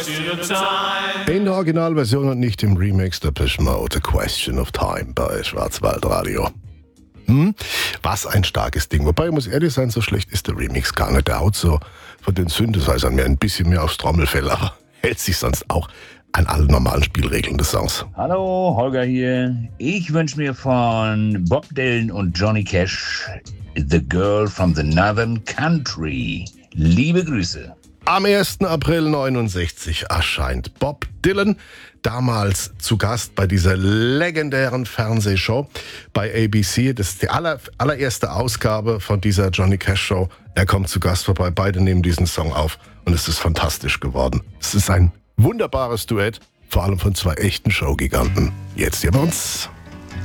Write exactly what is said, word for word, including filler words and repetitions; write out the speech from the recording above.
In der Originalversion und nicht im Remix der Depeche Mode, A Question of Time bei Schwarzwaldradio. Hm? Was ein starkes Ding. Wobei, ich muss ehrlich sein, so schlecht ist der Remix gar nicht. Der haut so von den Synthesizern mir ein bisschen mehr aufs Trommelfell, aber hält sich sonst auch an alle normalen Spielregeln des Songs. Hallo, Holger hier. Ich wünsche mir von Bob Dylan und Johnny Cash The Girl from the Northern Country. Liebe Grüße. Am ersten April neunundsechzig erscheint Bob Dylan, damals zu Gast bei dieser legendären Fernsehshow bei A B C. Das ist die aller, allererste Ausgabe von dieser Johnny Cash Show. Er kommt zu Gast vorbei, beide nehmen diesen Song auf und es ist fantastisch geworden. Es ist ein wunderbares Duett, vor allem von zwei echten Showgiganten. Jetzt hier bei uns.